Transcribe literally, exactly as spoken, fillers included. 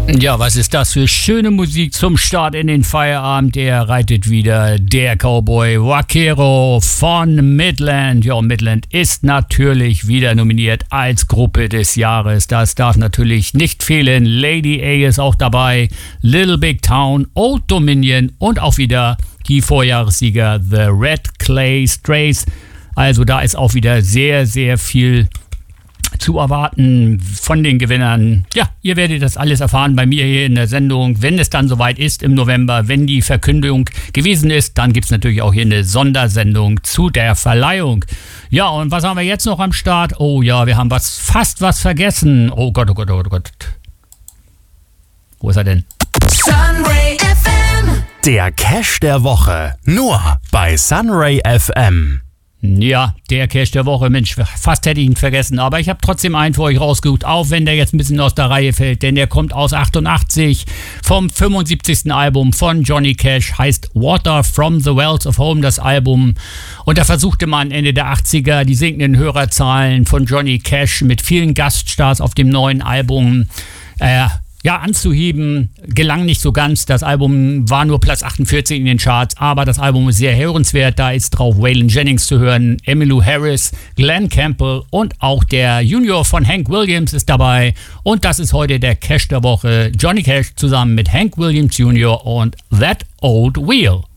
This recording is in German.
Ja, was ist das für schöne Musik zum Start in den Feierabend? Der reitet wieder, der Cowboy Vaquero von Midland. Ja, Midland ist natürlich wieder nominiert als Gruppe des Jahres. Das darf natürlich nicht fehlen. Lady A ist auch dabei, Little Big Town, Old Dominion und auch wieder die Vorjahressieger The Red Clay Strays. Also da ist auch wieder sehr, sehr viel zu erwarten von den Gewinnern. Ja, ihr werdet das alles erfahren bei mir hier in der Sendung, wenn es dann soweit ist im November, wenn die Verkündung gewesen ist, dann gibt es natürlich auch hier eine Sondersendung zu der Verleihung. Ja, und was haben wir jetzt noch am Start? Oh ja, wir haben was fast was vergessen. Oh Gott, oh Gott, oh Gott. Wo ist er denn? Sunray F M. Der Cash der Woche. Nur bei Sunray F M. Ja, der Cash der Woche, Mensch, fast hätte ich ihn vergessen, aber ich habe trotzdem einen für euch rausgesucht, auch wenn der jetzt ein bisschen aus der Reihe fällt, denn der kommt aus achtundachtzig vom fünfundsiebzigsten Album von Johnny Cash, heißt Water from the Wells of Home, das Album. Und da versuchte man Ende der achtziger die sinkenden Hörerzahlen von Johnny Cash mit vielen Gaststars auf dem neuen Album äh, ja, anzuheben, gelang nicht so ganz. Das Album war nur Platz achtundvierzig in den Charts, aber das Album ist sehr hörenswert. Da ist drauf Waylon Jennings zu hören, Emmylou Harris, Glenn Campbell und auch der Junior von Hank Williams ist dabei. Und das ist heute der Cash der Woche. Johnny Cash zusammen mit Hank Williams Junior und That Old Wheel.